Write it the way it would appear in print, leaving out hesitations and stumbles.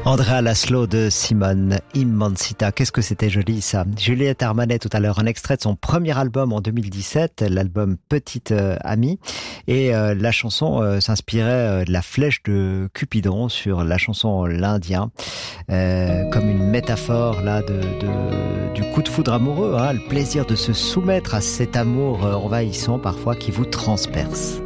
Andrea Laszlo de Simone, Immensita. Qu'est-ce que c'était joli ça. Juliette Armanet tout à l'heure, un extrait de son premier album en 2017, l'album Petite Amie. Et la chanson s'inspirait de la flèche de Cupidon sur la chanson L'Indien, comme une métaphore là du coup de foudre amoureux, hein, le plaisir de se soumettre à cet amour envahissant parfois qui vous transperce.